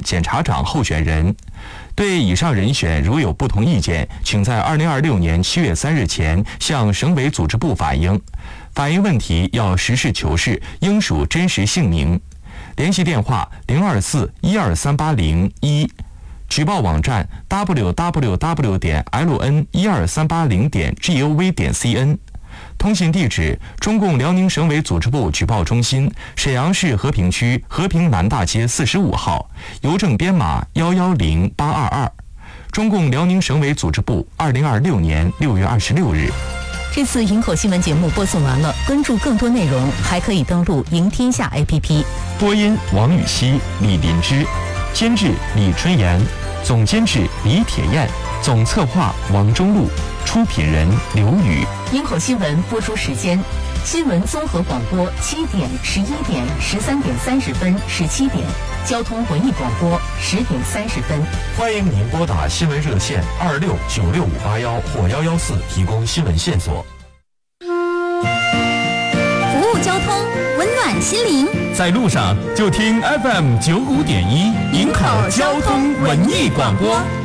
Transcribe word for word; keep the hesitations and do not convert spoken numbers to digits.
检察长候选人。对以上人选如有不同意见，请在二零二六年七月三日前向省委组织部反映。反映问题要实事求是，应属真实姓名。联系电话零二四一二三八零一，举报网站 w w w 点 l n 一二三八零点 g o v 点 c n， 通信地址中共辽宁省委组织部举报中心，沈阳市和平区和平南大街四十五号，邮政编码幺幺零八二二。中共辽宁省委组织部，二零二六年六月二十六日。 这次营口新闻节目播送完了，关注更多内容还可以登录赢天下 A P P。 播音王雨熙、李林芝，监制李春妍，总监制李铁燕，总策划王中路，出品人刘宇。 营口新闻播出时间：新闻综合广播七点、十一点、十三点三十分、十七点；交通文艺广播十点三十分。 欢迎您拨打新闻热线二六九六五八幺或幺幺四提供新闻线索。 服务交通，温暖心灵。 在路上就听 F M 九五点一营口交通文艺广播。